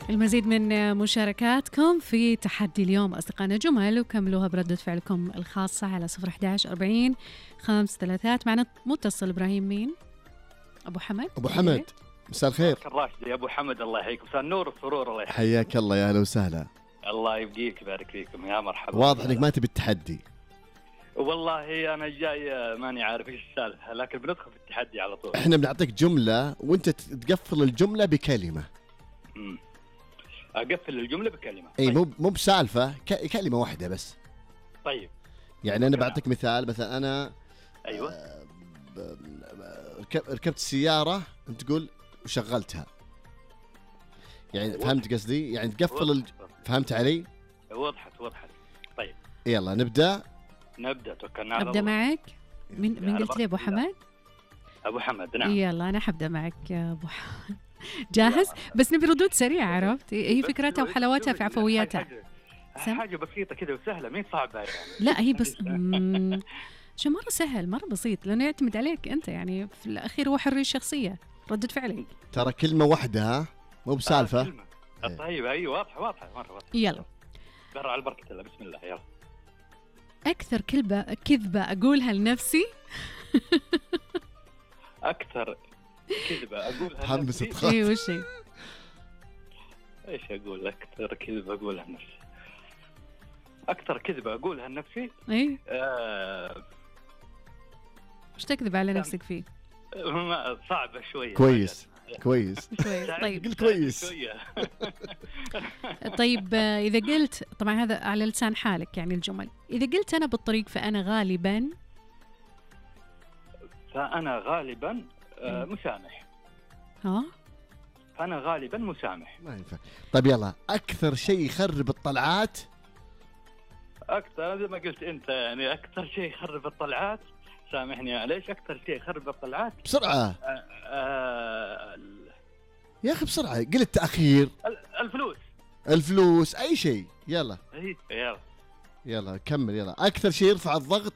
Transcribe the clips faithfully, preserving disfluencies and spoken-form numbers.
المزيد من مشاركاتكم في تحدي اليوم أصدقائنا جمل، وكملوها بردة فعلكم الخاصة على صفر أحد عشر أربعين خمس ثلاثات. معنا متصل إبراهيم. مين؟ أبو حمد. أبو حمد مساء الخير. الراشد يا أبو حمد، الله يحييك. مساء النور والسرور. الله يحييك. حياك الله، يا أهلا وسهلا. الله يبقيك يبارك فيكم. يا مرحبا. واضح إنك ما تبي التحدي. والله أنا جاي ماني عارف إيش السالفة، لكن بندخل في التحدي على طول. إحنا بنعطيك جملة وأنت تقفل الجملة بكلمة. امم أقفل الجملة بكلمة. أي طيب. مو مو بسالفة، ك- كلمة واحدة بس. طيب. يعني أنا بعطيك مثال، مثلا أنا أيوة. آه، ب- ب- ركب- ركبت السيارة، أنت تقول وشغلتها. يعني أيوة. فهمت قصدي؟ يعني تقفل الج... وضحت. فهمت علي؟ وضحت وضحت. طيب يلا نبدأ. نبدأ. توكلنا على أبدأ الله. معك. من من على قلت لي أبو بركة الله. حمد؟ أبو حمد. نعم. يلا أنا حبدأ معك يا أبو حمد. جاهز؟ بس نبي ردود سريعة، عرفت؟ هي بس فكرتها شوي- وحلاوتها شوي- في عفويتها. حاجة- سم؟ حاجة بسيطة كذا وسهلة، مين صعبة يعني. لا هي بس مم، شو مرة سهل، مرة بسيط، لأنه يعتمد عليك أنت، يعني في الأخير هو حرية الشخصية، ردة فعلك. ترى كلمة واحدة، ها مو بسالفة. آه كلمة. إيه. طيب أيوة واضحة واضحة مرة واضحة. يلا. قرأ على بركة الله. بسم الله. يلا. أكثر كذبة كذبة أقولها لنفسي. أكثر كذبة أقولها حمس لنفسي. تخاف. إيه وش هي؟ إيش أقول؟ أكثر كذبة أقولها لنفسي. أكثر كذبة أقولها لنفسي. إيه آه وش تكذب على نفسك فيه؟ ما- صعبة شوية. كويس كويس. كويس. طيب قل كويس. شوية. طيب آه، إذا قلت، طبعا هذا على لسان حالك يعني الجمل، إذا قلت أنا بالطريق فأنا غالبا. فأنا غالبا آه مسامح. ها؟ فأنا غالبا مسامح. ما ينفع. طيب يلا، أكثر شيء يخرب الطلعات. أكثر زي ما قلت أنت، يعني أكثر شيء يخرب الطلعات. سامحني معليش. أكثر شيء يخرب الطلعات. بسرعة آه آه ال- يا أخي بسرعة، قل التأخير، ال- الفلوس. الفلوس، أي شيء. يلا إيه، يلا. يلا كمل. يلا أكثر شيء يرفع الضغط.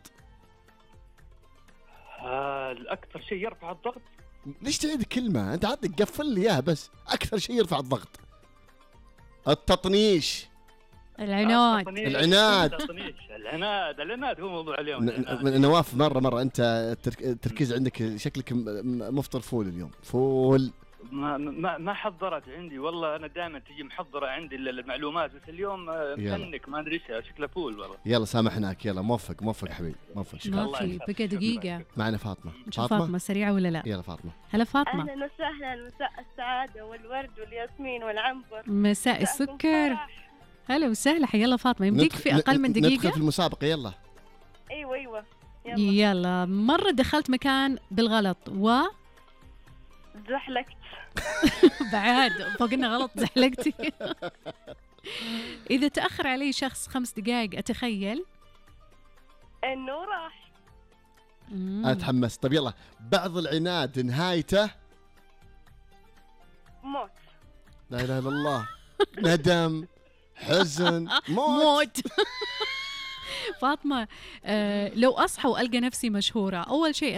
آه الأكثر شيء يرفع الضغط. ليش تعيد كلمة؟ أنت عادك قفل لي إياها بس. أكثر شيء يرفع الضغط. التطنيش. العناد. التطنيش. العناد. التطنيش. العناد. العناد هو موضوع اليوم. ن- العناد. ن- نواف، مرة مرة أنت الترك- التركيز عندك شكلك م- م- مفطر فول اليوم. فول. ما ما ما حضرت عندي والله. انا دائما تجي محضره عندي المعلومات، بس اليوم آه، يلا. مفنك ما ادري ايش شكله فول والله. يلا سامحناك. يلا موفق موفق حبيبي، موفق. شكرا. ما الله في، يسعدك. بقى دقيقة. معنا فاطمة. نشوف فاطمة سريعة ولا لا؟ يلا فاطمة. هلا فاطمة. أهلا وسهلا. مساء السعادة والورد والياسمين والعنبر. مساء السكر. هلا وسهلا، حيا الله فاطمة. يمديك ندخ- في أقل من ندخل دقيقة؟ في المسابقة. يلا. أيوة أيوة. يلا. يلا. مرة دخلت مكان بالغلط و زحلقت. بعد فوقنا غلط زحلقتي. إذا تأخر علي شخص خمس دقائق أتخيل إنه راح. مم. أنا تحمست. طيب يلا، بعض العناد نهايته موت. لا إله إلا الله. ندم، حزن، موت. موت. فاطمة، آه لو أصحى وألقى نفسي مشهورة، أول شيء